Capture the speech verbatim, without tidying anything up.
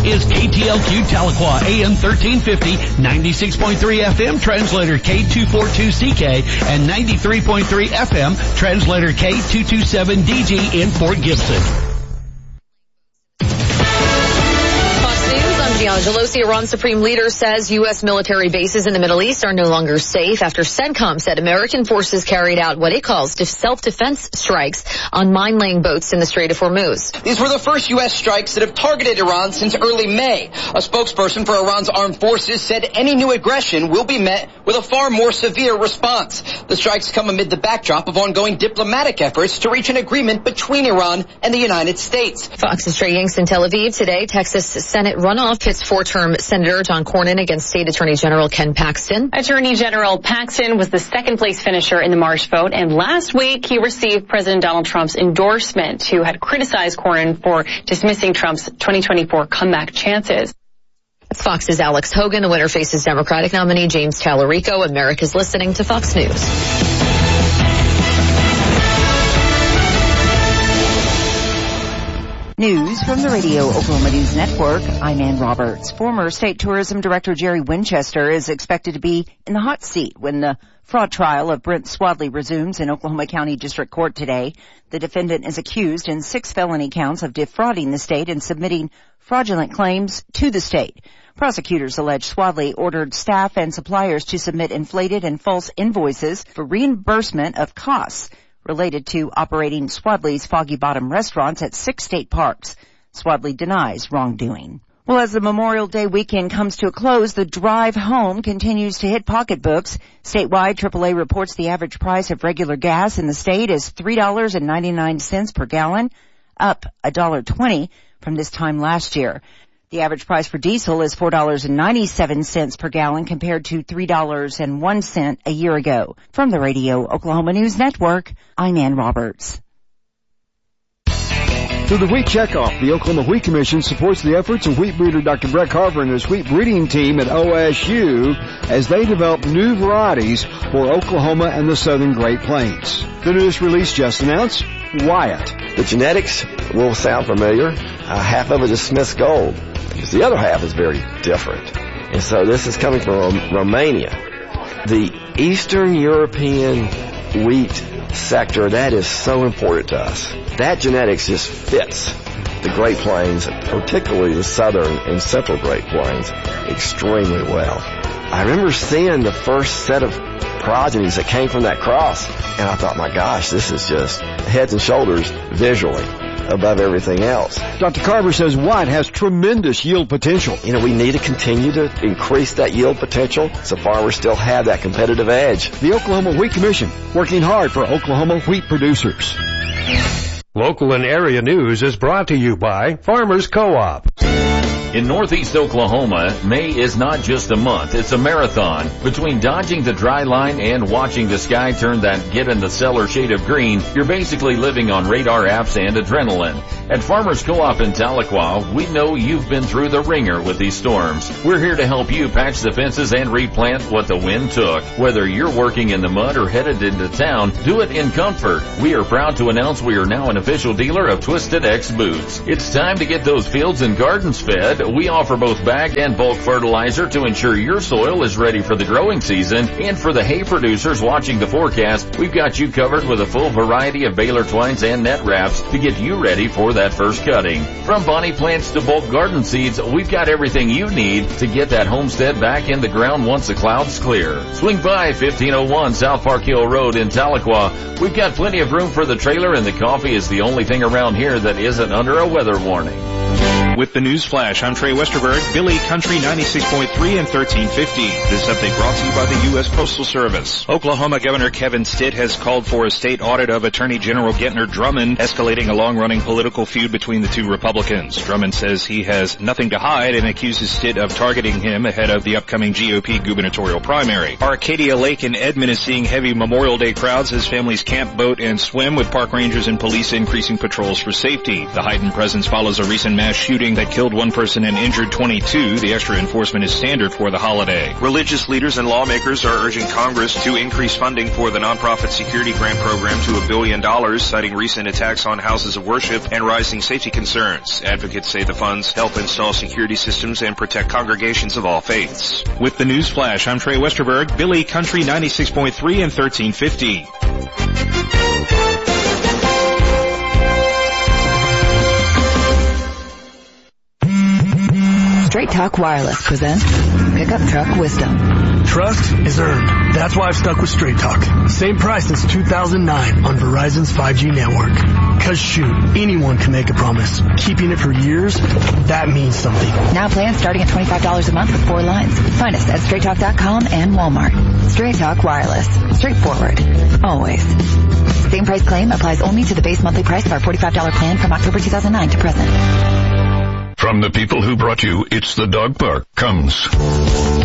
is K T L Q Tahlequah, A M thirteen fifty, ninety-six point three F M, translator K two forty-two C K, and ninety-three point three F M, translator K two twenty-seven D G in Fort Gibson. Gian Gelosi, Iran's supreme leader, says U S military bases in the Middle East are no longer safe after CENTCOM said American forces carried out what it calls self-defense strikes on mine-laying boats in the Strait of Hormuz. These were the first U S strikes that have targeted Iran since early May. A spokesperson for Iran's armed forces said any new aggression will be met with a far more severe response. The strikes come amid the backdrop of ongoing diplomatic efforts to reach an agreement between Iran and the United States. Fox's Trey Yanks in Tel Aviv today. Texas Senate runoff pits four-term Senator John Cornyn against State Attorney General Ken Paxton. Attorney General Paxton was the second-place finisher in the March vote, and last week he received President Donald Trump's endorsement, who had criticized Cornyn for dismissing Trump's twenty twenty-four comeback chances. That's Fox's Alex Hogan. The winner faces Democratic nominee James Tallarico. America's listening to Fox News. News from the Radio Oklahoma News Network. I'm Ann Roberts. Former State Tourism Director Jerry Winchester is expected to be in the hot seat when the fraud trial of Brent Swadley resumes in Oklahoma County District Court today. The defendant is accused in six felony counts of defrauding the state and submitting fraudulent claims to the state. Prosecutors allege Swadley ordered staff and suppliers to submit inflated and false invoices for reimbursement of costs related to operating Swadley's Foggy Bottom restaurants at six state parks. Swadley denies wrongdoing. Well, as the Memorial Day weekend comes to a close, the drive home continues to hit pocketbooks. Statewide, triple A reports the average price of regular gas in the state is three dollars and ninety-nine cents per gallon, up one dollar twenty from this time last year. The average price for diesel is four dollars and ninety-seven cents per gallon compared to three dollars and one cent a year ago. From the Radio Oklahoma News Network, I'm Ann Roberts. Through the Wheat Checkoff, the Oklahoma Wheat Commission supports the efforts of wheat breeder Doctor Brett Carver and his wheat breeding team at O S U as they develop new varieties for Oklahoma and the southern Great Plains. The newest release just announced, Wyatt. The genetics will sound familiar. Uh, half of it is Smith's Gold, because the other half is very different. And so this is coming from Romania. The Eastern European wheat sector, that is so important to us. That genetics just fits the Great Plains, particularly the southern and central Great Plains, extremely well. I remember seeing the first set of progenies that came from that cross, and I thought, my gosh, this is just heads and shoulders visually above everything else. Doctor Carver says White has tremendous yield potential. You know, we need to continue to increase that yield potential so farmers still have that competitive edge. The Oklahoma Wheat Commission, working hard for Oklahoma wheat producers. Local and area news is brought to you by Farmers Co-op. In Northeast Oklahoma, May is not just a month, it's a marathon. Between dodging the dry line and watching the sky turn that get-in-the-cellar shade of green, you're basically living on radar apps and adrenaline. At Farmers Co-op in Tahlequah, we know you've been through the ringer with these storms. We're here to help you patch the fences and replant what the wind took. Whether you're working in the mud or headed into town, do it in comfort. We are proud to announce we are now an official dealer of Twisted X Boots. It's time to get those fields and gardens fed. We offer both bag and bulk fertilizer to ensure your soil is ready for the growing season. And for the hay producers watching the forecast, we've got you covered with a full variety of baler twines and net wraps to get you ready for that first cutting. From bonnie plants to bulk garden seeds, we've got everything you need to get that homestead back in the ground once the clouds clear. Swing by fifteen oh one South Park Hill Road in Tahlequah. We've got plenty of room for the trailer, and the coffee is the only thing around here that isn't under a weather warning. With the news flash, I'm Trey Westerberg, Billy Country ninety-six point three and thirteen fifty. This update brought to you by the U S Postal Service. Oklahoma Governor Kevin Stitt has called for a state audit of Attorney General Gentner Drummond, escalating a long-running political feud between the two Republicans. Drummond says he has nothing to hide and accuses Stitt of targeting him ahead of the upcoming G O P gubernatorial primary. Arcadia Lake in Edmond is seeing heavy Memorial Day crowds as families camp, boat, and swim, with park rangers and police increasing patrols for safety. The heightened presence follows a recent mass shooting shooting that killed one person and injured twenty-two. The extra enforcement is standard for the holiday. Religious leaders and lawmakers are urging Congress to increase funding for the nonprofit security grant program to a billion dollars, citing recent attacks on houses of worship and rising safety concerns. Advocates say the funds help install security systems and protect congregations of all faiths. With the News Flash, I'm Trey Westerberg, Billy Country ninety-six point three and thirteen fifty. Straight Talk Wireless presents Pickup Truck Wisdom. Trust is earned. That's why I've stuck with Straight Talk. Same price since two thousand nine on Verizon's five G network. Cause shoot, anyone can make a promise. Keeping it for years, that means something. Now plans starting at twenty-five dollars a month with four lines. Find us at straight talk dot com and Walmart. Straight Talk Wireless. Straightforward. Always. Same price claim applies only to the base monthly price of our forty-five dollars plan from October two thousand nine to present. From the people who brought you It's the Dog Park comes